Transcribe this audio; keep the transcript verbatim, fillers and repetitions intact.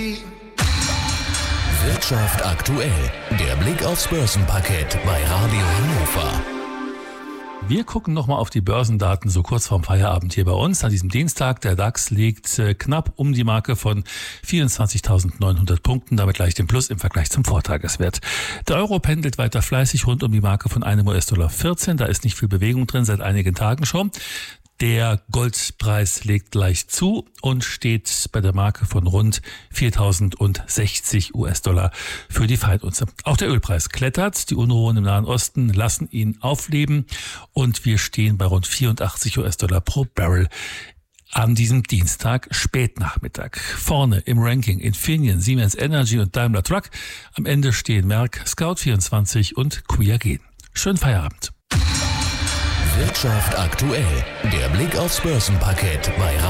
Wirtschaft aktuell, der Blick aufs Börsenparkett bei Radio Hannover. Wir gucken nochmal auf die Börsendaten so kurz vorm Feierabend hier bei uns. An diesem Dienstag, der DAX liegt äh, knapp um die Marke von vierundzwanzigtausendneunhundert Punkten, damit leicht im Plus im Vergleich zum Vortageswert. Der Euro pendelt weiter fleißig rund um die Marke von einem U S-Dollar vierzehn. Da ist nicht viel Bewegung drin, seit einigen Tagen schon. Der Goldpreis legt leicht zu und steht bei der Marke von rund viertausendsechzig U S-Dollar für die Feinunze. Auch der Ölpreis klettert. Die Unruhen im Nahen Osten lassen ihn aufleben und wir stehen bei rund vierundachtzig U S-Dollar pro Barrel an diesem Dienstag Spätnachmittag. Vorne im Ranking Infineon, Siemens Energy und Daimler Truck. Am Ende stehen Merck, Scout vierundzwanzig und Qiagen. Schönen Feierabend. Wirtschaft aktuell, der Blick aufs Börsenparkett bei